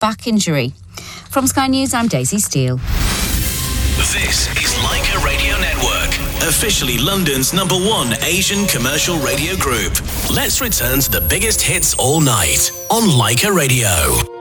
back injury. From Sky News, I'm Daisy Steele. This is Leica Radio Network, officially London's #1 Asian commercial radio group. Let's return to the biggest hits all night on Leica Radio.